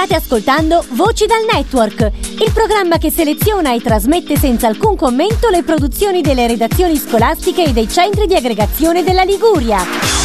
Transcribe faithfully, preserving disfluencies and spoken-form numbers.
State ascoltando Voci dal Network, il programma che seleziona e trasmette senza alcun commento le produzioni delle redazioni scolastiche e dei centri di aggregazione della Liguria.